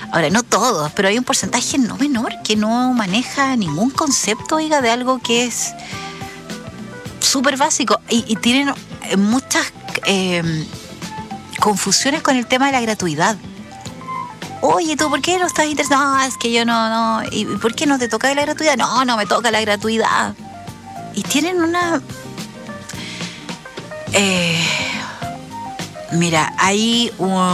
Ahora, no todos, pero hay un porcentaje no menor que no maneja ningún concepto, oiga, de algo que es súper básico. Y tienen muchas confusiones con el tema de la gratuidad. Oye, ¿tú por qué no estás interesado? No, es que yo no. ¿Y por qué no te toca la gratuidad? No me toca la gratuidad. Y tienen una... mira, hay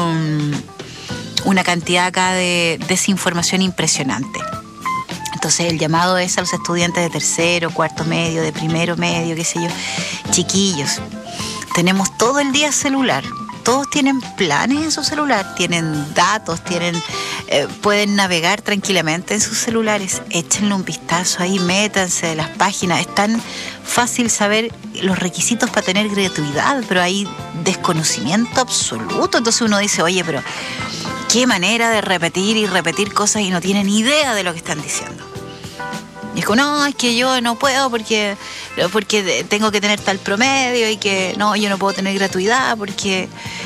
una cantidad acá de desinformación impresionante. Entonces el llamado es a los estudiantes de tercero, cuarto medio, de primero medio, qué sé yo. Chiquillos, tenemos todo el día celular. Todos tienen planes en su celular, tienen datos, pueden navegar tranquilamente en sus celulares. Échenle un vistazo ahí, métanse de las páginas. Es tan fácil saber los requisitos para tener gratuidad, pero hay desconocimiento absoluto. Entonces uno dice, oye, pero qué manera de repetir y repetir cosas y no tienen idea de lo que están diciendo. Y es como, no, es que yo no puedo porque tengo que tener tal promedio y que no, yo no puedo tener gratuidad porque,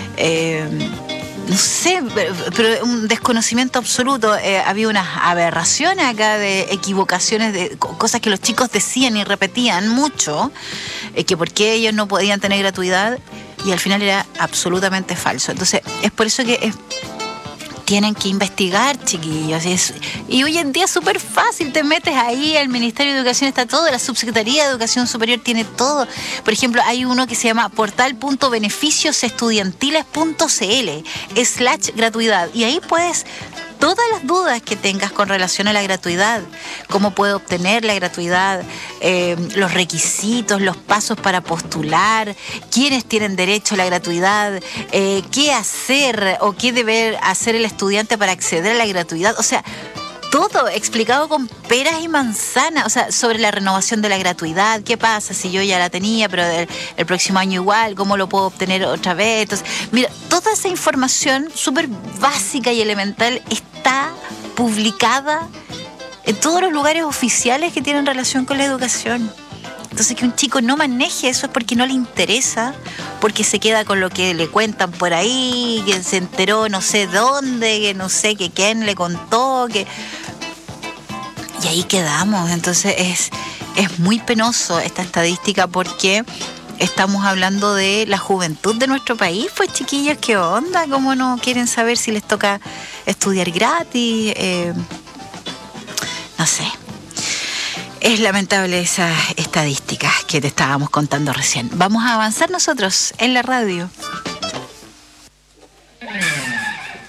no sé, pero un desconocimiento absoluto. Había unas aberraciones acá de equivocaciones, de cosas que los chicos decían y repetían mucho, que por qué ellos no podían tener gratuidad, y al final era absolutamente falso. Entonces, es por eso que tienen que investigar, chiquillos. Y hoy en día es súper fácil. Te metes ahí, el Ministerio de Educación está todo, la Subsecretaría de Educación Superior tiene todo. Por ejemplo, hay uno que se llama portal.beneficiosestudiantiles.cl/gratuidad. Y ahí puedes... todas las dudas que tengas con relación a la gratuidad, cómo puedo obtener la gratuidad, los requisitos, los pasos para postular, quiénes tienen derecho a la gratuidad, qué hacer o qué debe hacer el estudiante para acceder a la gratuidad. O sea, todo explicado con peras y manzanas, o sea, sobre la renovación de la gratuidad, qué pasa si yo ya la tenía, pero el próximo año igual, cómo lo puedo obtener otra vez. Entonces, mira, toda esa información súper básica y elemental está publicada en todos los lugares oficiales que tienen relación con la educación. Entonces, que un chico no maneje eso es porque no le interesa, porque se queda con lo que le cuentan por ahí, que se enteró no sé dónde, que no sé que quién le contó, que... Y ahí quedamos. Entonces es muy penoso esta estadística porque estamos hablando de la juventud de nuestro país. Pues chiquillos, ¿qué onda? ¿Cómo no quieren saber si les toca estudiar gratis? No sé. Es lamentable esa estadística que te estábamos contando recién. Vamos a avanzar nosotros en la radio.